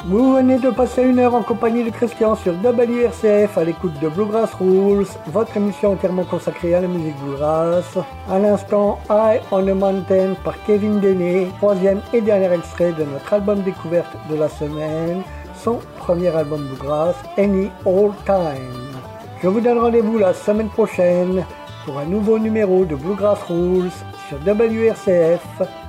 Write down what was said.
Vous venez de passer une heure en compagnie de Christian sur WRCF à l'écoute de Bluegrass Rules, votre émission entièrement consacrée à la musique bluegrass. À l'instant, High on a Mountain par Kevin Deney, troisième et dernier extrait de notre album découverte de la semaine, son premier album bluegrass, Any Old Time. Je vous donne rendez-vous la semaine prochaine pour un nouveau numéro de Bluegrass Rules sur WRCF.